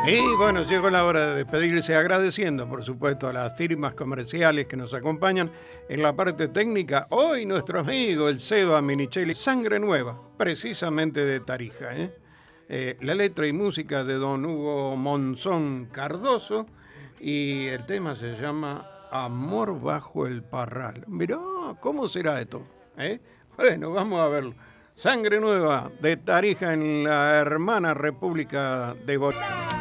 Y bueno, llegó la hora de despedirse agradeciendo, por supuesto, a las firmas comerciales que nos acompañan en la parte técnica. Hoy nuestro amigo, el Seba Minichelli, Sangre Nueva, precisamente de Tarija. La letra y música de don Hugo Monzón Cardoso y el tema se llama Amor bajo el parral. Mirá, ¿cómo será esto? Bueno, vamos a verlo. Sangre Nueva de Tarija en la hermana República de Bolivia.